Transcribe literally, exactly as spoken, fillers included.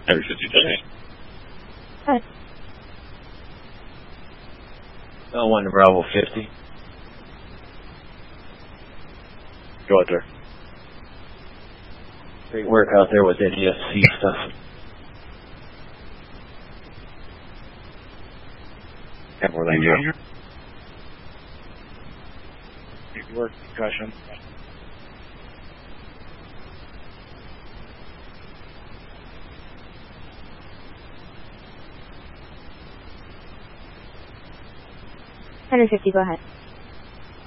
Every fifty days. Hi. L one to Bravo fifty. Go out there. Great work out there with that E S C stuff. Have more than you. Good work, concussion. one hundred fifty, go ahead.